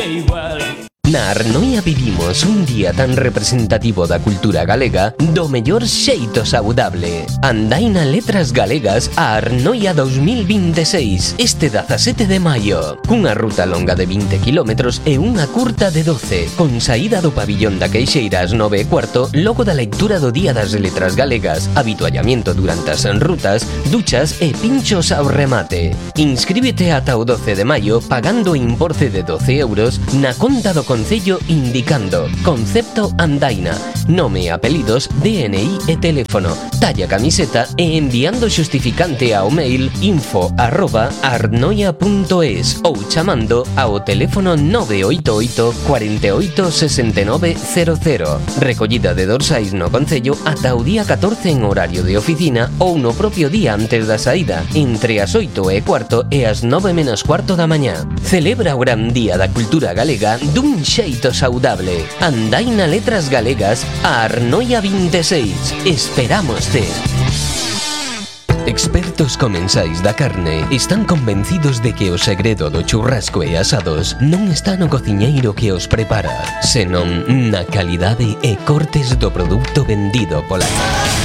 Na Arnoia vivimos un día tan representativo da cultura galega do mellor xeito saudable. Andaina Letras Galegas a Arnoia 2026 este 17 de maio, cunha ruta longa de 20 km e unha curta de 12, con saída do pabillón da Queixeira ás 9:15, logo da lectura do Día das Letras Galegas, habituallamiento durante as rutas, duchas e pinchos ao remate. Inscríbete ata o 12 de maio pagando o importe de 12 euros na conta do Concello indicando Concepto Andaina, nome e apelidos, DNI e teléfono, talla camiseta e enviando xustificante ao mail info@arnoia.es ou chamando ao teléfono 988 48 69 00. Recollida de dorsais no Concello ata o día 14 en horario de oficina ou no propio día antes da saída, entre as 8:15 e as 9:15 da mañá. Celebra o gran día da cultura galega dun xeito saudable. Andaina Letras Galegas a Arnoia 26. Esperámoste. Expertos comensais da carne están convencidos de que o segredo do churrasco e asados non está no cociñeiro que os prepara, senón na calidade e cortes do produto vendido pola